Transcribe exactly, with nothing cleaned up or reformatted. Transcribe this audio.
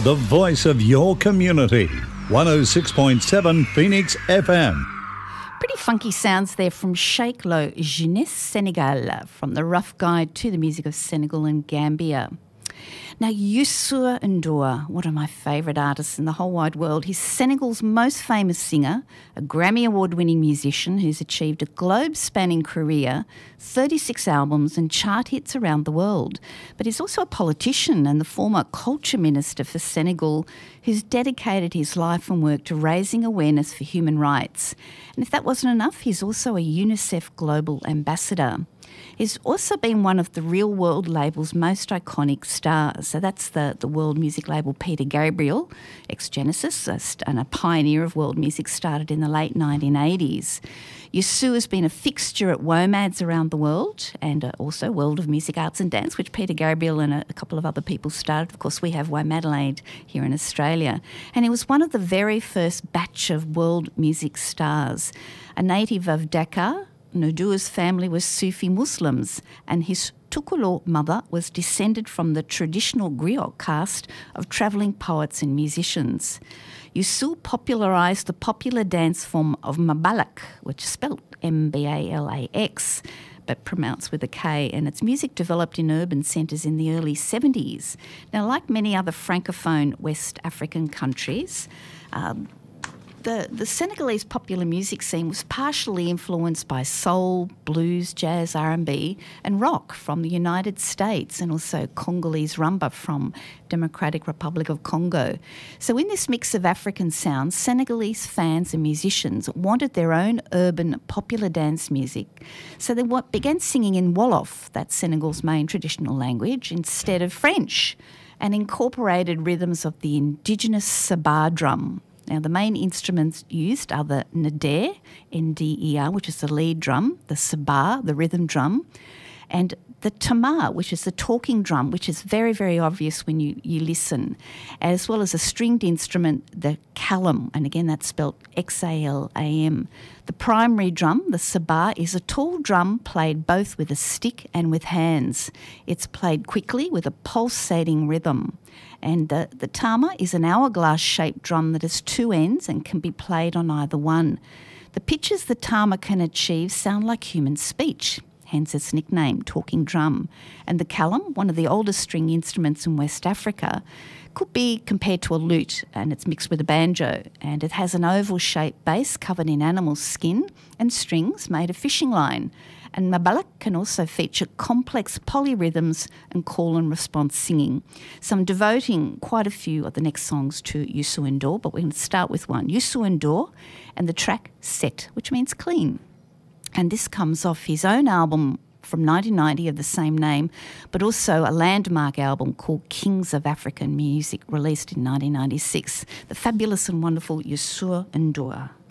the voice of your community. one oh six point seven Phoenix F M. Pretty funky sounds there from Cheikh Lo Jeunesse Senegal, from the Rough Guide to the Music of Senegal and Gambia. Now, Youssou N'Dour, one of my favourite artists in the whole wide world. He's Senegal's most famous singer, a Grammy Award-winning musician who's achieved a globe-spanning career, thirty-six albums and chart hits around the world. But he's also a politician and the former culture minister for Senegal, who's dedicated his life and work to raising awareness for human rights. And if that wasn't enough, he's also a UNICEF Global Ambassador. He's also been one of the Real World label's most iconic stars. So that's the, the world music label Peter Gabriel, ex-Genesis, and a pioneer of world music, started in the late nineteen eighties. Youssou has been a fixture at WOMADs around the world, and uh, also World of Music, Arts and Dance, which Peter Gabriel and a, a couple of other people started. Of course, we have WOMADelaide here in Australia. And he was one of the very first batch of world music stars. A native of Dakar, N'Dour's family was Sufi Muslims, and his Tukulu mother was descended from the traditional griot caste of travelling poets and musicians. Youssou popularised the popular dance form of Mbalax, which is spelled M B A L A X, but pronounced with a K, and its music developed in urban centres in the early seventies. Now, like many other Francophone West African countries, um, The, the Senegalese popular music scene was partially influenced by soul, blues, jazz, R and B and rock from the United States, and also Congolese rumba from Democratic Republic of Congo. So in this mix of African sounds, Senegalese fans and musicians wanted their own urban popular dance music. So they began singing in Wolof, that's Senegal's main traditional language, instead of French, and incorporated rhythms of the indigenous Sabar drum. Now, the main instruments used are the Ndér, N D E R, which is the lead drum, the Sabar, the rhythm drum, and the Tamar, which is the talking drum, which is very, very obvious when you, you listen, as well as a stringed instrument, the Kalam, and again that's spelled X A L A M. The primary drum, the Sabar, is a tall drum played both with a stick and with hands. It's played quickly with a pulsating rhythm. And the, the Tama is an hourglass-shaped drum that has two ends and can be played on either one. The pitches the Tama can achieve sound like human speech, hence its nickname, talking drum. And the Kalam, one of the oldest string instruments in West Africa, could be compared to a lute, and it's mixed with a banjo. And it has an oval-shaped base covered in animal skin and strings made of fishing line. And Mbalax can also feature complex polyrhythms and call and response singing. So I'm devoting quite a few of the next songs to Youssou N'Dour, but we're going to start with one, Youssou N'Dour, and the track Set, which means clean. And this comes off his own album from nineteen ninety of the same name, but also a landmark album called Kings of African Music, released in nineteen ninety-six. The fabulous and wonderful Youssou N'Dour.